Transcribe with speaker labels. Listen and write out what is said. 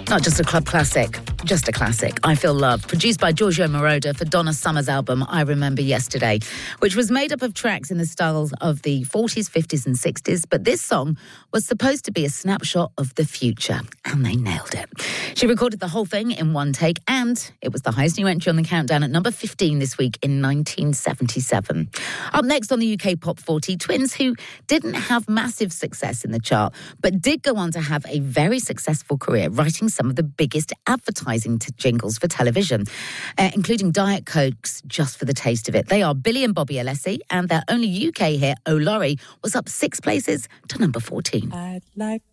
Speaker 1: Not just a club classic, just a classic. I Feel Love, produced by Giorgio Moroder for Donna Summer's album I Remember Yesterday, which was made up of tracks in the styles of the 40s, 50s and 60s. But this song was supposed to be a snapshot of the future, and they nailed it. She recorded the whole thing in one take, and it was the highest new entry on the countdown at number 15 this week in 1977. Up next on the UK Pop 40, twins who didn't have massive success in the chart, but did go on to have a very successful career, writing some of the biggest advertising jingles for television, including Diet Coke's Just for the Taste of It. They are Billy and Bobby Alessi, and their only UK hit, Oh Laurie, was up 6 places to number 14.
Speaker 2: I'd like